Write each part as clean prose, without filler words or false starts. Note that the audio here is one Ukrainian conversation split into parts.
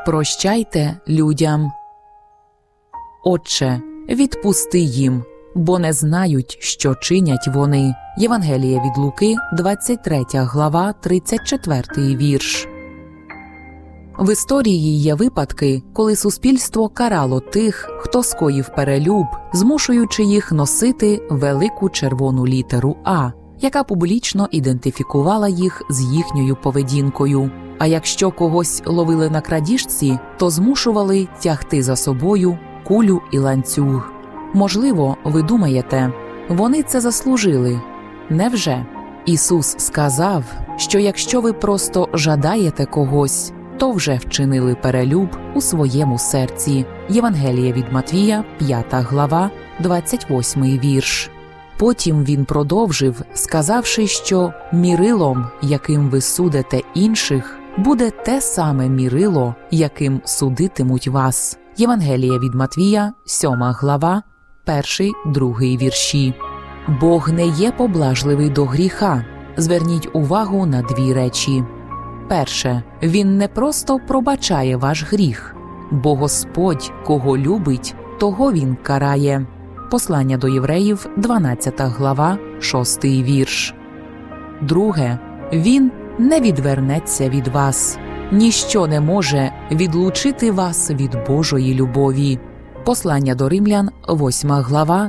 Прощайте людям. Отче, відпусти їм, бо не знають, що чинять вони. Євангеліє від Луки, 23 глава, 34 вірш. В історії є випадки, коли суспільство карало тих, хто скоїв перелюб, змушуючи їх носити велику червону літеру «А», яка публічно ідентифікувала їх з їхньою поведінкою. А якщо когось ловили на крадіжці, то змушували тягти за собою кулю і ланцюг. Можливо, ви думаєте, вони це заслужили. Невже? Ісус сказав, що якщо ви просто жадаєте когось, то вже вчинили перелюб у своєму серці. Євангеліє від Матвія, 5 глава, 28 вірш. Потім він продовжив, сказавши, що мірилом, яким ви судите інших, буде те саме мірило, яким судитимуть вас. Євангеліє від Матвія, 7 глава, 1-2 вірші. Бог не є поблажливий до гріха. Зверніть увагу на дві речі. Перше, Він не просто пробачає ваш гріх, бо Господь, кого любить, того Він карає. Послання до Євреїв, 12 глава, 6 вірш. Друге, Він не відвернеться від вас. Ніщо не може відлучити вас від Божої любові. Послання до Римлян, 8 глава,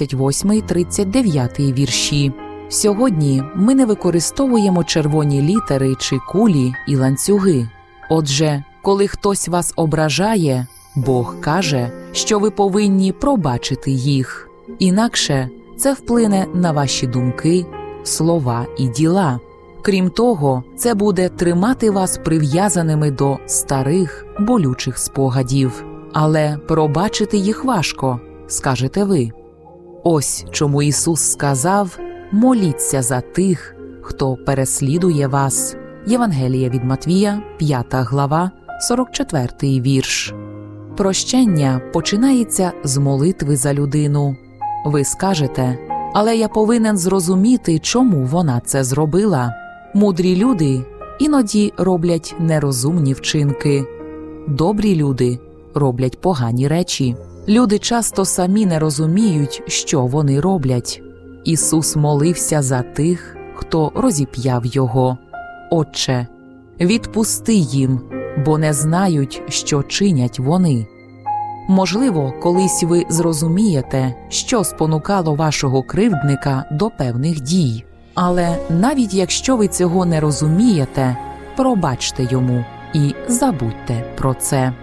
38-39 вірші. Сьогодні ми не використовуємо червоні літери чи кулі і ланцюги. Отже, коли хтось вас ображає, Бог каже, що ви повинні пробачити їх. Інакше це вплине на ваші думки, слова і діла. Крім того, це буде тримати вас прив'язаними до старих, болючих спогадів. Але пробачити їх важко, скажете ви. Ось чому Ісус сказав: моліться за тих, хто переслідує вас. Євангеліє від Матвія, 5 глава, 44 вірш. Прощення починається з молитви за людину. Ви скажете: але я повинен зрозуміти, чому вона це зробила. Мудрі люди іноді роблять нерозумні вчинки. Добрі люди роблять погані речі. Люди часто самі не розуміють, що вони роблять. Ісус молився за тих, хто розіп'яв Його. Отче, відпусти їм, бо не знають, що чинять вони. Можливо, колись ви зрозумієте, що спонукало вашого кривдника до певних дій. Але навіть якщо ви цього не розумієте, пробачте йому і забудьте про це.